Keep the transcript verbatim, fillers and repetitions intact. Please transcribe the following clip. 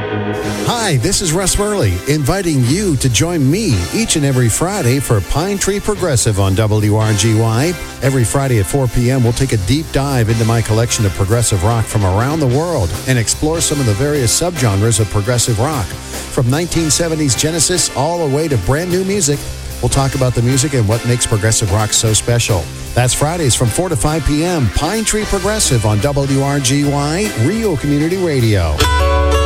Hi, this is Russ Worley, inviting you to join me each and every Friday for Pine Tree Progressive on W R G Y. Every Friday at four p.m., we'll take a deep dive into my collection of progressive rock from around the world and explore some of the various subgenres of progressive rock. From nineteen seventies Genesis all the way to brand new music, we'll talk about the music and what makes progressive rock so special. That's Fridays from four to five p.m., Pine Tree Progressive on W R G Y, Real Community Radio.